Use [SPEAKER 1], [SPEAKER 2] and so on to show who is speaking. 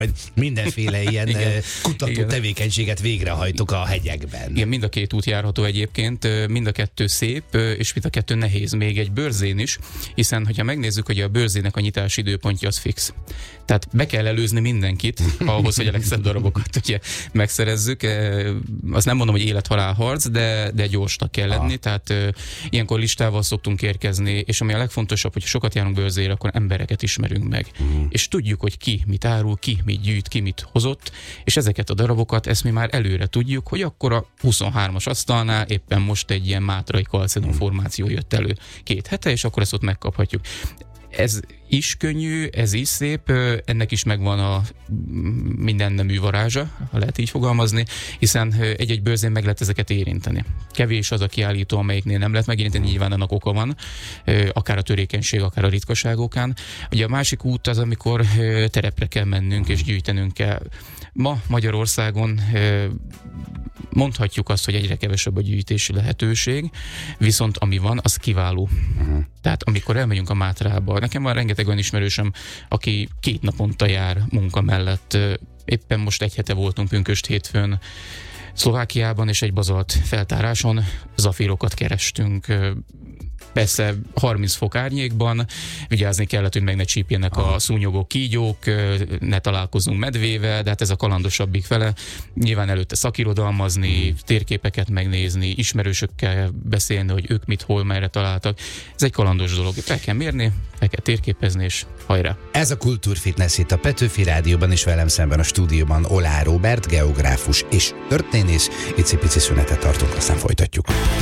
[SPEAKER 1] mindenféle ilyen kutató tevékenységet végrehajtok a hegyekben.
[SPEAKER 2] Igen, mind a két út járható egyébként, mind a kettő szép, és mind a kettő nehéz, még egy bőrzén is, hiszen hogyha megnézzük, hogy a bőrzének a nyitási időpontja az fix. Tehát be kell előzni mindenkit ahhoz, hogy a legszebb darabokat ugye megszerezzük. Azt nem mondom, hogy élet-halál harc, de gyorsnak kell lenni, tehát ilyenkor listával szoktunk érkezni, és ami a legfontosabb, hogy sokat járunk bőrzére, akkor embereket ismerünk meg. És tudjuk, hogy ki mit árul, ki mit gyűjt, ki mit hozott, és ezeket a darabokat, ezt mi már előre tudjuk, hogy akkor a 23-as asztalnál éppen most egy ilyen mátrai kalcedon formáció jött elő 2 hete, és akkor ezt ott megkaphatjuk. Ez is könnyű, ez is szép, ennek is megvan a minden nemű varázsa, ha lehet így fogalmazni, hiszen egy-egy bőrzén meg lehet ezeket érinteni. Kevés az a kiállító, amelyiknél nem lehet megérinteni, nyilván annak oka van, akár a törékenység, akár a ritkaságokán. Ugye a másik út az, amikor terepre kell mennünk és gyűjtenünk kell. Ma Magyarországon mondhatjuk azt, hogy egyre kevesebb a gyűjtési lehetőség, viszont ami van, az kiváló. Tehát amikor elmegyünk a Mátrába, nekem van rengeteg olyan ismerősöm, aki 2 naponta jár munka mellett. Éppen most 1 hete voltunk pünkösd hétfőn Szlovákiában, és egy bazalt feltáráson zafírokat kerestünk. Persze 30 fok árnyékban, vigyázni kellett, hogy meg ne csípjenek a szúnyogok, kígyók, ne találkozzunk medvével, de hát ez a kalandosabbik fele. Nyilván előtte szakirodalmazni, térképeket megnézni, ismerősökkel beszélni, hogy ők mit, hol, merre találtak. Ez egy kalandos dolog. Fel kell mérni, fel kell térképezni, és hajrá!
[SPEAKER 1] Ez a Kultúrfitness itt a Petőfi Rádióban, és velem szemben a stúdióban Oláh Róbert, geográfus és történész. Icipici szünetet tartunk, aztán folytatjuk.